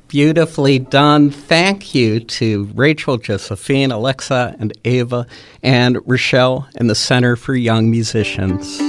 Beautifully done. Thank you to Rachel, Josephine, Alexa, and Ava, and Rochelle and the Center for Young Musicians.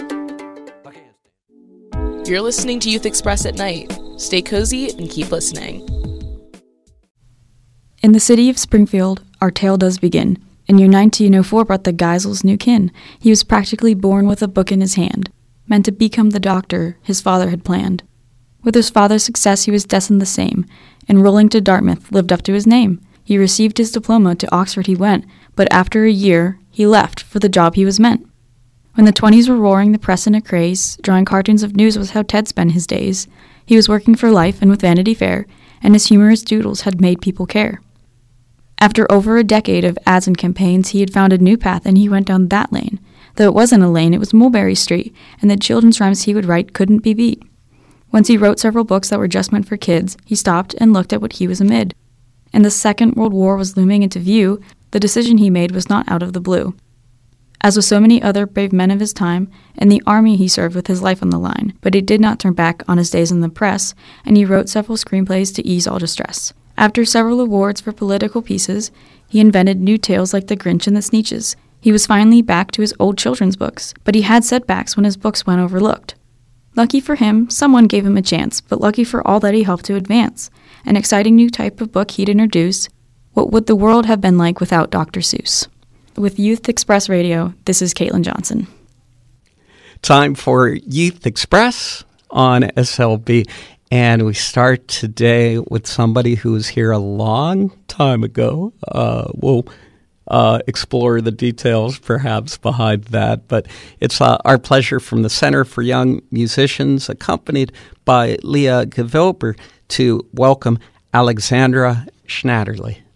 You're listening to Youth Express at night. Stay cozy and keep listening. In the city of Springfield, our tale does begin. In year 1904 brought the Geisels new kin. He was practically born with a book in his hand, meant to become the doctor his father had planned. With his father's success, he was destined the same. Enrolling to Dartmouth lived up to his name. He received his diploma, to Oxford he went, but after a year, he left for the job he was meant. When the 20s were roaring, the press in a craze, drawing cartoons of news was how Ted spent his days. He was working for life and with Vanity Fair, and his humorous doodles had made people care. After over a decade of ads and campaigns, he had found a new path, and he went down that lane. Though it wasn't a lane, it was Mulberry Street, and the children's rhymes he would write couldn't be beat. Once he wrote several books that were just meant for kids, he stopped and looked at what he was amid. And the Second World War was looming into view. The decision he made was not out of the blue. As with so many other brave men of his time, in the army he served with his life on the line, but he did not turn back on his days in the press, and he wrote several screenplays to ease all distress. After several awards for political pieces, he invented new tales like The Grinch and the Sneetches. He was finally back to his old children's books, but he had setbacks when his books went overlooked. Lucky for him, someone gave him a chance, but lucky for all that he helped to advance. An exciting new type of book he'd introduce. What would the world have been like without Dr. Seuss? With Youth Express Radio, this is Caitlin Johnson. Time for Youth Express on SLB. And we start today with somebody who was here a long time ago. We'll explore the details perhaps behind that. But it's our pleasure from the Center for Young Musicians, accompanied by Leah Gevilber, to welcome Alexandra Schnatterly.